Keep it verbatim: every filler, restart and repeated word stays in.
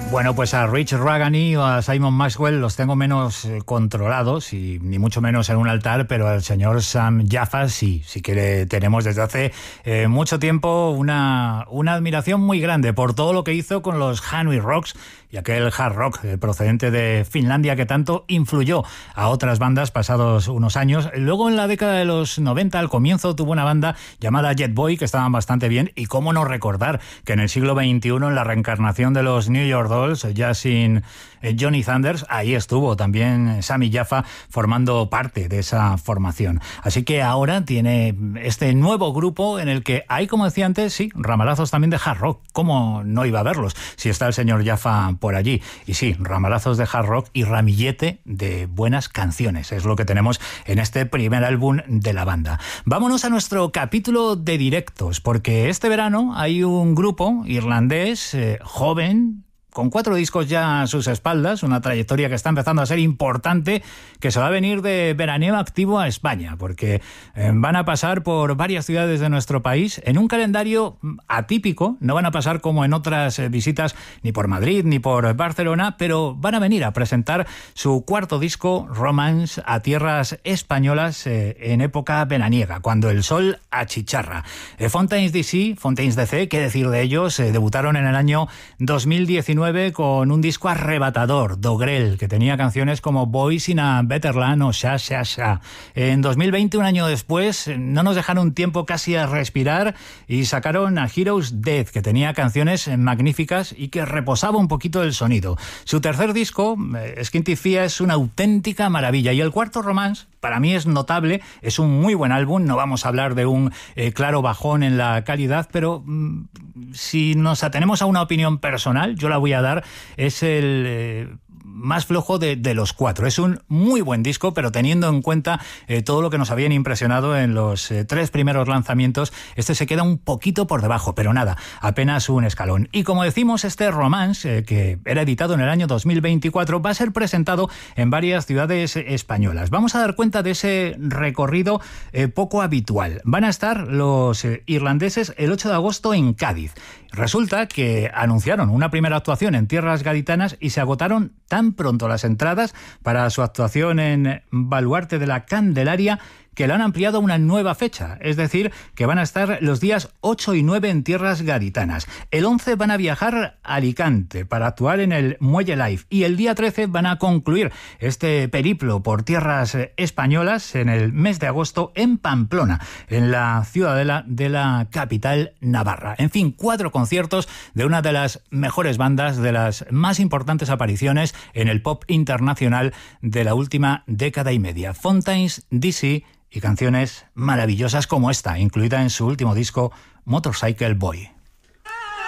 Bueno, pues a Rich Ragani o a Simon Maxwell los tengo menos eh, controlados y ni mucho menos en un altar, pero al señor Sam Jaffa sí, sí que le tenemos desde hace eh, mucho tiempo una, una admiración muy grande por todo lo que hizo con los Hanoi Rocks y aquel hard rock eh, procedente de Finlandia que tanto influyó a otras bandas pasados unos años. Luego en la década de los noventa, al comienzo, tuvo una banda llamada Jet Boy que estaban bastante bien, y cómo no recordar que en el siglo veintiuno, en la reencarnación de los New York Dolls, ya sin eh, Johnny Thunders, ahí estuvo también Sammy Jaffa formando parte de esa formación. Así que ahora tiene este nuevo grupo en el que hay, como decía antes, sí, ramalazos también de hard rock. ¿Cómo no iba a verlos si está el señor Jaffa por allí? Y sí, ramalazos de hard rock y ramillete de buenas canciones. Es lo que tenemos en este primer álbum de la banda. Vámonos a nuestro capítulo de directos, porque este verano hay un grupo irlandés eh, joven, con cuatro discos ya a sus espaldas, una trayectoria que está empezando a ser importante, que se va a venir de veraneo activo a España, porque eh, van a pasar por varias ciudades de nuestro país en un calendario atípico. No van a pasar como en otras eh, visitas ni por Madrid ni por Barcelona, pero van a venir a presentar su cuarto disco, Romance, a tierras españolas eh, en época veraniega, cuando el sol achicharra. Eh, Fontaines D C, Fontaines D C, qué decir de ellos, eh, debutaron en el año dos mil diecinueve con un disco arrebatador, Dogrel, que tenía canciones como Boys in a Better Land o Sha Sha Sha. En dos mil veinte, un año después, no nos dejaron tiempo casi a respirar y sacaron a Heroes Death, que tenía canciones magníficas y que reposaba un poquito el sonido. Su tercer disco, Skinty Fia, es una auténtica maravilla, y el cuarto, Romance, para mí es notable, es un muy buen álbum. No vamos a hablar de un eh, claro bajón en la calidad, pero mmm, si nos atenemos a una opinión personal, yo la voy a dar, es el eh, más flojo de, de los cuatro. Es un muy buen disco, pero teniendo en cuenta eh, todo lo que nos habían impresionado en los eh, tres primeros lanzamientos, este se queda un poquito por debajo, pero nada, apenas un escalón. Y como decimos, este Romance, eh, que era editado en el año dos mil veinticuatro, va a ser presentado en varias ciudades españolas. Vamos a dar cuenta de ese recorrido eh, poco habitual. Van a estar los eh, irlandeses el ocho de agosto en Cádiz. Resulta que anunciaron una primera actuación en tierras gaditanas y se agotaron tan pronto las entradas para su actuación en Baluarte de la Candelaria que la han ampliado a una nueva fecha, es decir, que van a estar los días ocho y nueve en tierras gaditanas. El once van a viajar a Alicante para actuar en el Muelle Live, y el día trece van a concluir este periplo por tierras españolas en el mes de agosto en Pamplona, en la ciudadela de la capital navarra. En fin, cuatro conciertos de una de las mejores bandas, de las más importantes apariciones en el pop internacional de la última década y media. Fontaines D C, y canciones maravillosas como esta, incluida en su último disco, Motorcycle Boy.